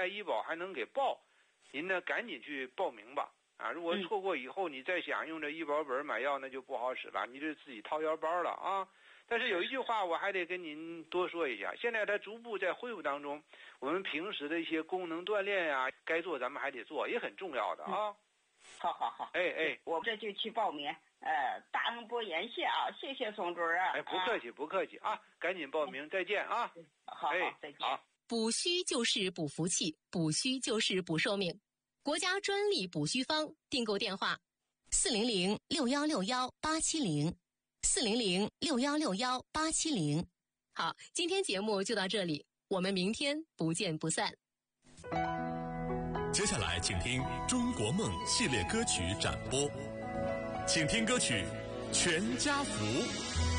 在医保还能给报，您呢赶紧去报名吧。如果错过以后你再想用这医保本买药，那就不好使了，你这自己掏腰包了啊。但是有一句话我还得跟您多说一下，现在它逐步在恢复当中，我们平时的一些功能锻炼呀，该做咱们还得做，也很重要的啊。 好，我这就去报名。大恩不言谢啊，谢谢宋主任。 不客气啊，赶紧报名，再见啊。 好，再见。 好， 补虚就是补福气，补虚就是补寿命。国家专利补虚方，订购电话400-6161-870，400-6161-870。好，今天节目就到这里，我们明天不见不散。 接下来请听中国梦系列歌曲展播，请听歌曲《全家福》。